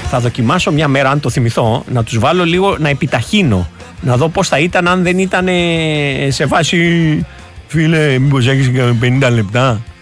Θα δοκιμάσω μια μέρα, αν το θυμηθώ, να τους βάλω λίγο να επιταχύνω. Να δω πώς θα ήταν αν δεν ήταν σε φάση. Φίλε, μήπως έχεις 50 λεπτά.